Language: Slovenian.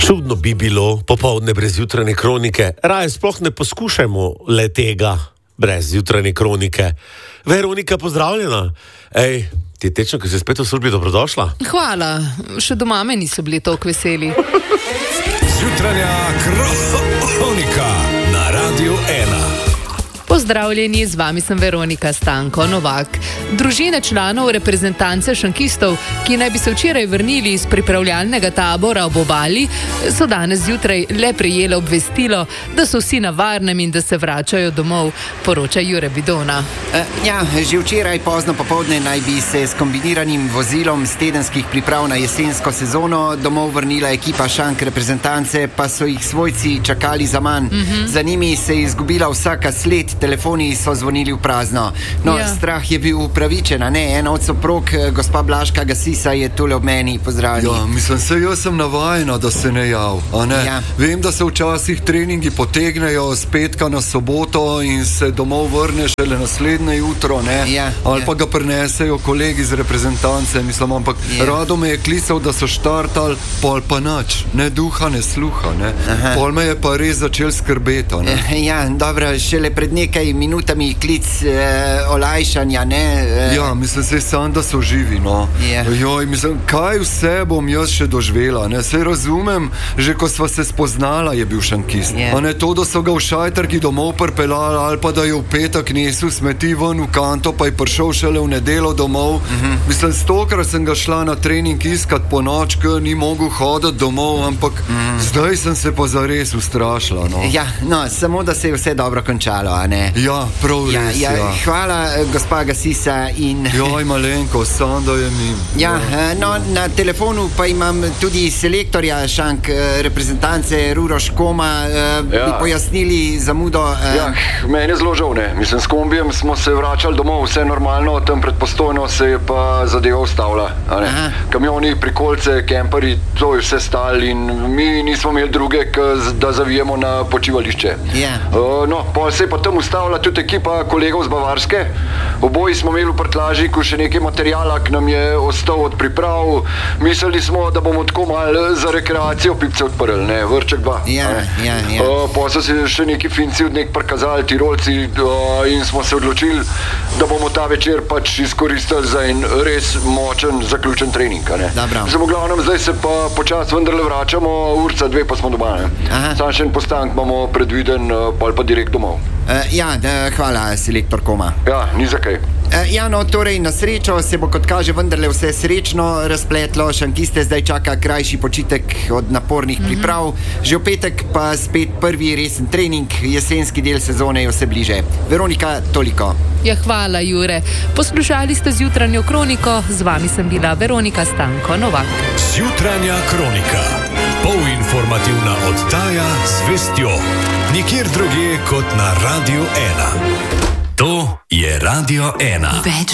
Čudno bi bilo popoldne brez jutranje kronike. Raje sploh ne poskušajmo le tega brez jutranje kronike. Veronika, pozdravljena. Ej, ti tečno, ki si spet v službi, dobrodošla. Hvala, še doma me niso bili toliko veseli. Jutranja kronika na Radiu 1. Pozdravljeni, z vami sem Veronika Stanko Novak. Družine članov reprezentance šankistov, ki naj bi se včeraj vrnili iz pripravljalnega tabora ob obali, so danes zjutraj le prejele obvestilo, da so vsi na varnem in da se vračajo domov, poroča Jure Bidona. Že včeraj pozno popoldne naj bi se s kombiniranim vozilom z tedenskih priprav na jesensko sezono domov vrnila ekipa šank reprezentance, pa so jih svojci čakali zaman. Za njimi se je izgubila vsaka sled, telefoni so zvonili v prazno. Strah je bil upravičen, ne? Ena od soprog, gospa Blažka Gasisa, je tule ob meni. Pozdravljeni. Mislim, jaz sem navajena, da se ne jav, a ne? Ja. Vem, da se včasih treningi potegnejo z petka na soboto in se domov vrneš šele naslednje jutro, ne? Ja. Ali pa ga prinesejo kolegi iz reprezentance, mislim, ampak rado me je klical, da so štartali, pol pa nič, ne duha, ne sluha, ne? Pol me je pa res začel skrbeti, ne? Dobro, šele pred nekaj minutami klic olajšanja, ne? Mislim, se sam, da so živi, no. Joj, mislim, kaj vse bom jaz še doživela, ne? Se razumem, že ko sva se spoznala, je bil šankist. A ne to, da so ga v šajtrki domov pripeljali, ali pa da je v petek nesel smeti ven v kanto, pa je prišel šele v nedeljo domov. Mislim, stokrat sem ga šla na trening iskat po noč, ker ni mogel hoditi domov, ampak zdaj sem se pa zares ustrašila, no. Samo da se je vse dobro končalo, a ne? Prav res, Hvala, gospa Gasisa in... Joj, malenko, sam da je mi... Na telefonu pa imam tudi selektorja šank reprezentance Uroš Koma, bi pojasnili zamudo... Meni je zelo žal, ne. Mislim, s kombijem smo se vračali domov, vse normalno, tam pred Postojno se je pa zadeva ustavila, a ne. Kamioni, prikolice, kemperi, to je vse stali in mi nismo imeli druge, da zavijemo na počivališče. Pol se je pa tam ustavila tudi ekipa kolegov z Bavarske. Oboji smo imeli v prtljažniku še nekaj materijala, ki nam je ostal od priprav. Mislili smo, da bomo tako malo za rekreacijo pipce odprli, ne, vrček ba. Pa so se še neki Finci od nek prikazali, Tirolci, in smo se odločili, da bomo ta večer pač izkoristili za en res močen, zaključen trening, ne. V glavnem, zdaj se pa počasi vendarle vračamo, urca 2 pa smo doma, ne. Sam še en postanek imamo predviden, pa direkt domov. Hvala, selektor Koma. Ni za kaj. Torej na srečo se bo, kot kaže, vendarle vse srečno razpletlo. Šankiste zdaj čaka krajši počitek od napornih priprav. Že v petek pa spet prvi resen trening, jesenski del sezone je vse bliže. Veronika, toliko. Hvala, Jure. Poslušali ste zjutranjo kroniko, z vami sem bila Veronika Stanko Novak. Zjutranja kronika. Polinformativna oddaja z vestjo. Nikjer drugje kot na Radiu 1. To je Radio 1.